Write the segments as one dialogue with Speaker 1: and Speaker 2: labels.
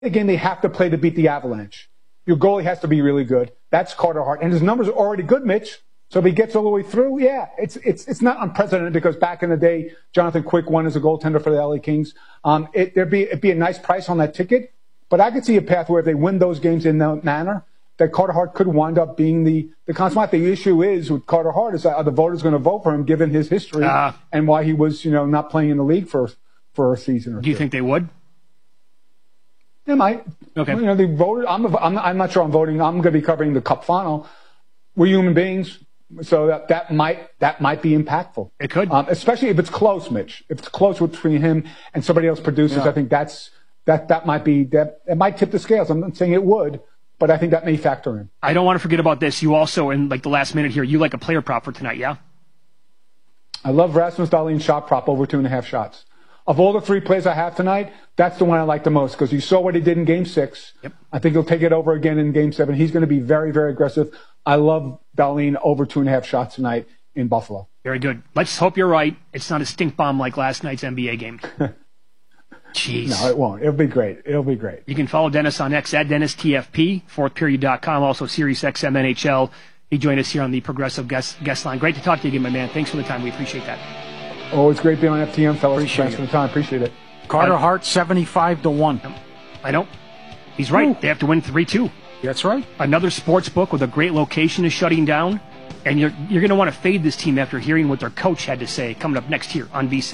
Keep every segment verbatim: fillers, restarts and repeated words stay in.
Speaker 1: the game they have to play to beat the Avalanche. Your goalie has to be really good. That's Carter Hart. And his numbers are already good, Mitch. So if he gets all the way through, yeah, it's it's it's not unprecedented because back in the day, Jonathan Quick won as a goaltender for the L A Kings. Um, it, there'd be it'd be a nice price on that ticket, but I could see a path where if they win those games in that manner, that Carter Hart could wind up being the the consummate. The issue is with Carter Hart is that are the voters going to vote for him given his history uh, and why he was, you know, not playing in the league for for a season or
Speaker 2: do you
Speaker 1: two.
Speaker 2: think they would?
Speaker 1: They might.
Speaker 2: Okay.
Speaker 1: You know, they voted. I'm, I'm, I'm not sure I'm voting. I'm going to be covering the Cup final. We're human beings, so that, that might that might be impactful.
Speaker 2: It could,
Speaker 1: um, especially if it's close, Mitch. If it's close between him and somebody else produces, yeah. I think that's that that might be that it might tip the scales. I'm not saying it would, but I think that may factor in.
Speaker 2: I don't want to forget about this. You also, in like the last minute here, you like a player prop for tonight, yeah?
Speaker 1: I love Rasmus Dahlin's shot prop over two and a half shots. Of all the three plays I have tonight, that's the one I like the most because you saw what he did in Game Six.
Speaker 2: Yep.
Speaker 1: I think he'll take it over again in Game Seven. He's going to be very, very aggressive. I love Dahlin over two and a half shots tonight in Buffalo.
Speaker 2: Very good. Let's hope you're right. It's not a stink bomb like last night's N B A game. Jeez.
Speaker 1: No, it won't. It'll be great. It'll be great.
Speaker 2: You can follow Dennis on X at Dennis T F P, fourth period dot com, also Sirius X M N H L. He joined us here on the Progressive guest, guest line. Great to talk to you again, my man. Thanks for the time. We appreciate that.
Speaker 1: Always great being on F T M, fellas.
Speaker 2: Appreciate
Speaker 1: Thanks for the time. Appreciate it.
Speaker 3: Carter Hart, seventy-five to one.
Speaker 2: I know. He's right. Ooh. They have to win three two.
Speaker 3: That's right.
Speaker 2: Another sports book with a great location is shutting down, and you're you're going to want to fade this team after hearing what their coach had to say coming up next here on VSiN.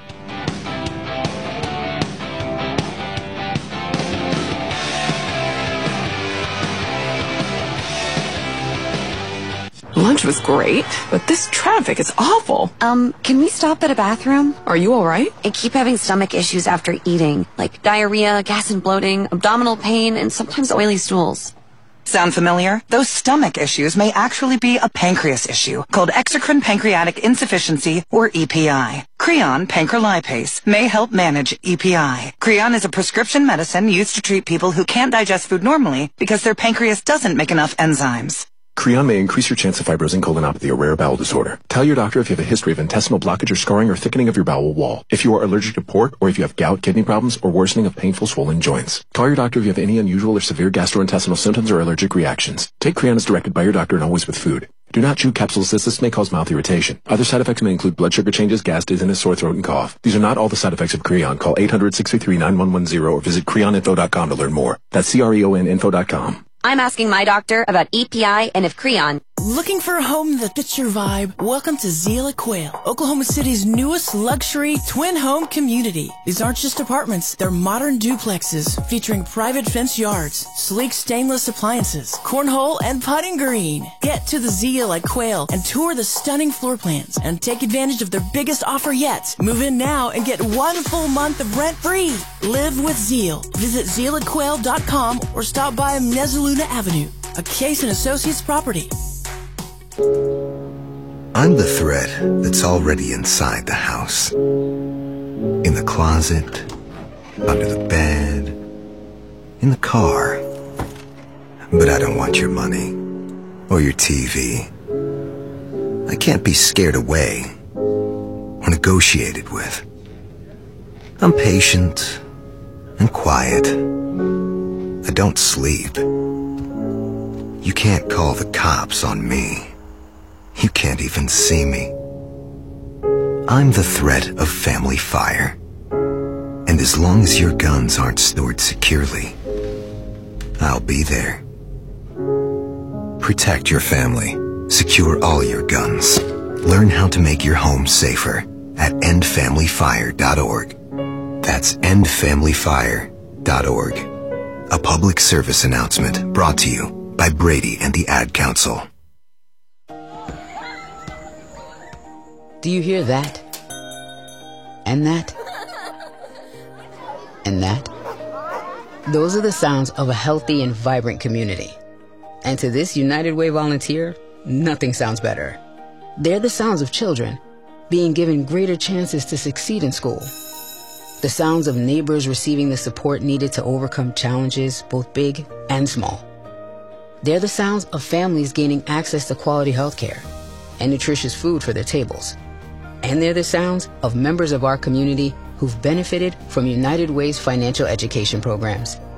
Speaker 4: Lunch was great, but this traffic is awful.
Speaker 5: Um, can we stop at a bathroom?
Speaker 4: Are you all right?
Speaker 5: I keep having stomach issues after eating, like diarrhea, gas and bloating, abdominal pain, and sometimes oily stools.
Speaker 6: Sound familiar? Those stomach issues may actually be a pancreas issue called exocrine pancreatic insufficiency, or E P I. Creon pancrelipase may help manage E P I. Creon is a prescription medicine used to treat people who can't digest food normally because their pancreas doesn't make enough enzymes.
Speaker 7: Creon may increase your chance of fibrosing colonopathy, a rare bowel disorder. Tell your doctor if you have a history of intestinal blockage or scarring or thickening of your bowel wall, if you are allergic to pork, or if you have gout, kidney problems, or worsening of painful swollen joints. Call your doctor if you have any unusual or severe gastrointestinal symptoms or allergic reactions. Take Creon as directed by your doctor and always with food. Do not chew capsules as this may cause mouth irritation. Other side effects may include blood sugar changes, gas, dizziness, sore throat, and cough. These are not all the side effects of Creon. Call eight hundred, six three three, nine one one zero or visit creon info dot com to learn more. That's C R E O N info dot com.
Speaker 5: I'm asking my doctor about E P I and if Creon.
Speaker 8: Looking for a home that fits your vibe? Welcome to Zeal at Quail, Oklahoma City's newest luxury twin home community. These aren't just apartments, they're modern duplexes featuring private fence yards, sleek stainless appliances, cornhole, and putting green. Get to the Zeal at Quail and tour the stunning floor plans and take advantage of their biggest offer yet. Move in now and get one full month of rent free. Live with Zeal. Visit zeal at quail dot com or stop by Mezzaluna Avenue, a Case and Associates property.
Speaker 9: I'm the thread that's already inside the house. In the closet, under the bed, in the car. But I don't want your money or your T V. I can't be scared away or negotiated with. I'm patient and quiet. I don't sleep. You can't call the cops on me. You can't even see me. I'm the threat of family fire. And as long as your guns aren't stored securely, I'll be there. Protect your family. Secure all your guns. Learn how to make your home safer at end family fire dot org. That's end family fire dot org. A public service announcement brought to you by Brady and the Ad Council.
Speaker 10: Do you hear that? And that? And that? Those are the sounds of a healthy and vibrant community. And to this United Way volunteer, nothing sounds better. They're the sounds of children being given greater chances to succeed in school. The sounds of neighbors receiving the support needed to overcome challenges, both big and small. They're the sounds of families gaining access to quality health care and nutritious food for their tables. And they're the sounds of members of our community who've benefited from United Way's financial education programs.